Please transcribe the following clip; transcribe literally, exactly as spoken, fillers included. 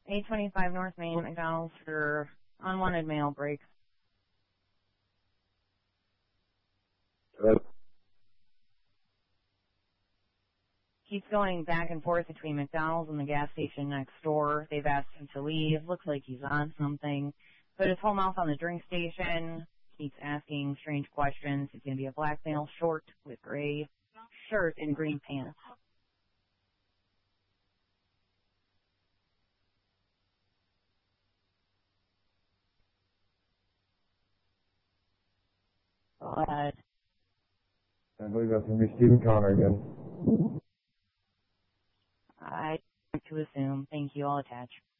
eight twenty-five North Main, McDonald's for unwanted mail break. Hello? Keeps going back and forth between McDonald's and the gas station next door. They've asked him to leave. Looks like he's on something. Put his whole mouth on the drink station. Keeps asking strange questions. He's going to be a black male, short, with gray shirt and green pants. Go ahead. I believe that's going to be Stephen Connor again. I to assume. Thank you. I'll attach.